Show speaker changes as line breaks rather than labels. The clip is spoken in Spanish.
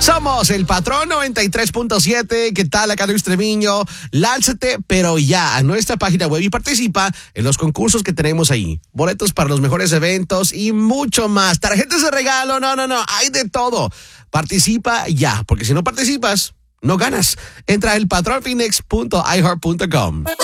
Somos el Patrón 93.7. ¿Qué tal, acá Luis Treviño? Lánzate, pero ya, a nuestra página web y participa en los concursos que tenemos ahí. Boletos para los mejores eventos y mucho más. Tarjetas de regalo, no, hay de todo. Participa ya, porque si no participas, no ganas. Entra a elpatronphoenix.iheart.com.